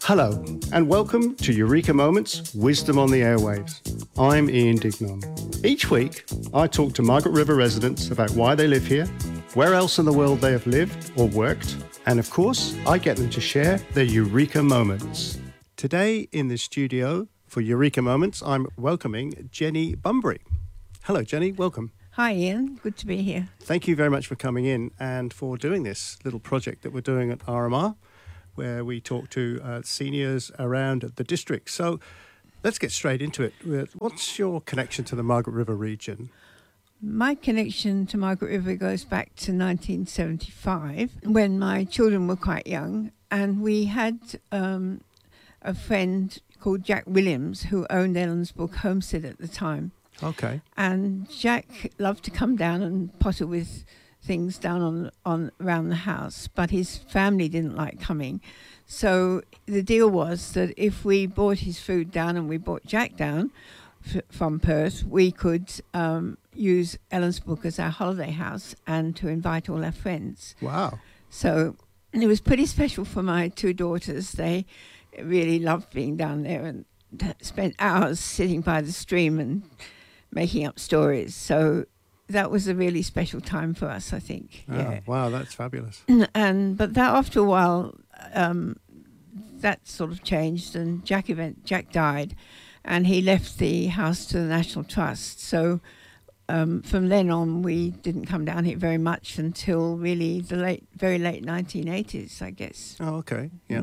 Hello, and welcome to Eureka Moments, Wisdom on the Airwaves. I'm Ian Dignon. Each week, I talk to Margaret River residents about why they live here, where else in the world they have lived or worked, and of course, I get them to share their Eureka Moments. Today in the studio for Eureka Moments, I'm welcoming Jenny Bunbury. Hello, Jenny. Welcome. Hi, Ian. Good to be here. Thank you very much for coming in and for doing this little project that we're doing at RMR, where we talk to seniors around the district. So let's get straight into it. What's your connection to the Margaret River region? My connection to Margaret River goes back to 1975 when my children were quite young, and we had a friend called Jack Williams who owned Ellensbrook Homestead at the time. Okay. And Jack loved to come down and potter with things down on around the house, but his family didn't like coming. So the deal was that if we brought his food down and we brought Jack down from Perth, we could use Ellensbrook as our holiday house and to invite all our friends. Wow. So it was pretty special for my two daughters. They really loved being down there and spent hours sitting by the stream and making up stories. So that was a really special time for us, I think. Oh, yeah. Wow, that's fabulous. But that after a while, that sort of changed, and Jack died, and he left the house to the National Trust. So from then on, we didn't come down here very much until really the very late 1980s, I guess. Oh, okay. Yeah.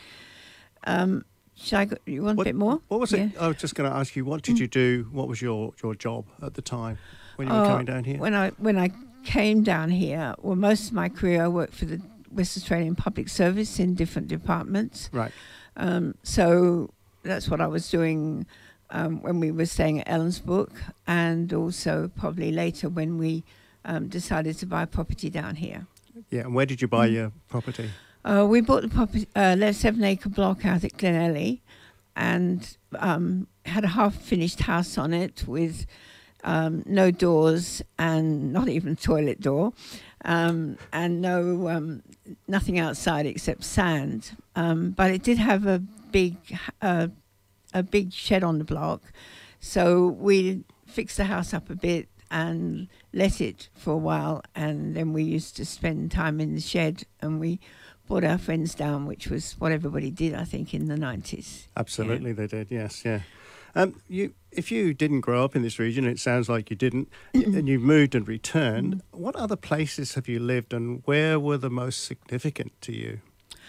You want a bit more? What was it? I was just going to ask you, what did you do? What was your job at the time when you were coming down here? When I came down here, well, most of my career I worked for the West Australian Public Service in different departments. Right. So that's what I was doing when we were staying at Ellensbrook, and also probably later when we decided to buy property down here. Yeah, and where did you buy your property? We bought the property, 7-acre block out at Glenelly, and had a half-finished house on it with no doors and not even a toilet door, and nothing outside except sand. But it did have a big shed on the block, so we fixed the house up a bit and let it for a while, and then we used to spend time in the shed, and we brought our friends down, which was what everybody did, I think, in the 90s. Absolutely, they did, yes, yeah. If you didn't grow up in this region, it sounds like you didn't, and you've moved and returned, what other places have you lived, and where were the most significant to you?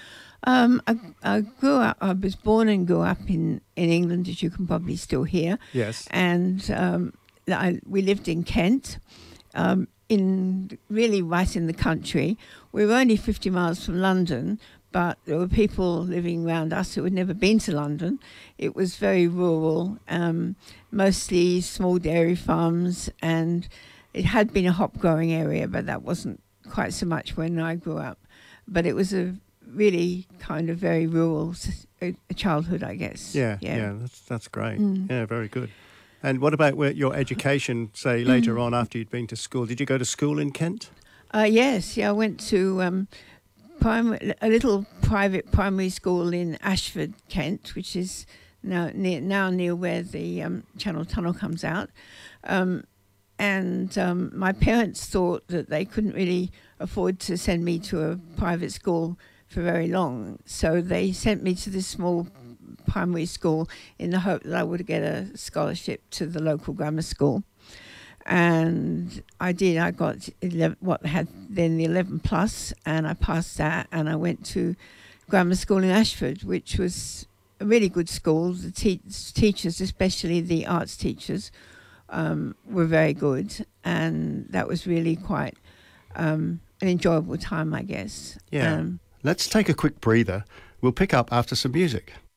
I grew up, I was born and grew up in England, as you can probably still hear. Yes. And we lived in Kent, really right in the country. We were only 50 miles from London, but there were people living around us who had never been to London. It was very rural, mostly small dairy farms, and it had been a hop growing area, but that wasn't quite so much when I grew up. But it was a really kind of very rural childhood, I guess. Yeah, that's great. Yeah, very good. And what about your education, say, later on after you'd been to school? Did you go to school in Kent? Yes, I went to a little private primary school in Ashford, Kent, which is now near where the Channel Tunnel comes out. And my parents thought that they couldn't really afford to send me to a private school for very long, so they sent me to this small primary school in the hope that I would get a scholarship to the local grammar school. And I did. I got 11, what had then the 11 plus, and I passed that, and I went to grammar school in Ashford, which was a really good school. The teachers, especially the arts teachers, were very good, and that was really quite an enjoyable time, I guess. Yeah. Let's take a quick breather. We'll pick up after some music.